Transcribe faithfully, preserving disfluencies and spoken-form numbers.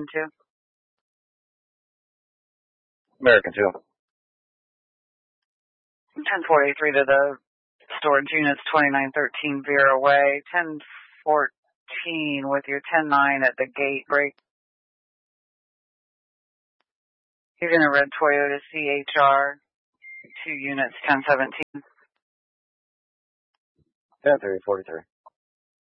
two. American two. ten forty-three to the storage units, twenty-nine thirteen Vera Way. ten fourteen with your ten nine at the gate break. Using a red Toyota C H R, two units, ten seventeen. ten three forty-three.